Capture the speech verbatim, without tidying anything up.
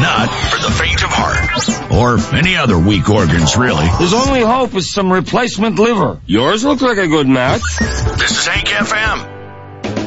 not for the faint of heart. Or any other weak organs, really. His only hope is some replacement liver. Yours look like a good match. This is Hank F M.